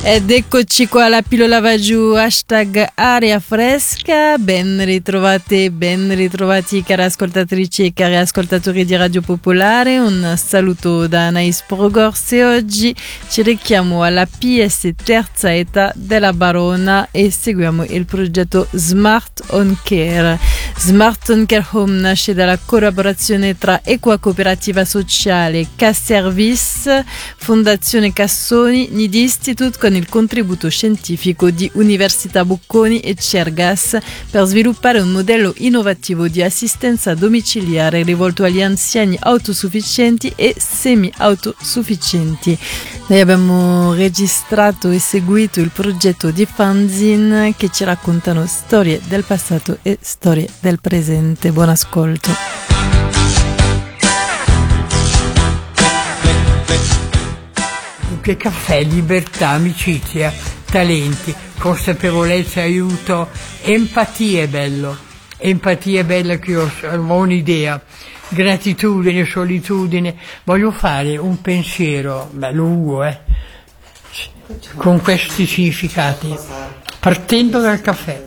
Ed eccoci qua, la pillola va giù, hashtag aria fresca. Ben ritrovate, ben ritrovati cari ascoltatrici e cari ascoltatori di Radio Popolare. Un saluto da Anais Progorse. Oggi ci rechiamo alla PS terza età della Barona e seguiamo il progetto Smart On Care. Smart On Care Home nasce dalla collaborazione tra Equa Cooperativa Sociale, K-Service, Fondazione Cassoni, Need Institute con il contributo scientifico di Università Bocconi e Cergas per sviluppare un modello innovativo di assistenza domiciliare rivolto agli anziani autosufficienti e semi-autosufficienti. Noi abbiamo registrato e seguito il progetto di fanzine che ci raccontano storie del passato e storie del presente. Buon ascolto. Che caffè, libertà, amicizia, talenti, consapevolezza, aiuto, empatia è bello. Empatia è bella che io ho un'idea. Gratitudine, solitudine. Voglio fare un pensiero, lungo, con questi significati, partendo dal caffè.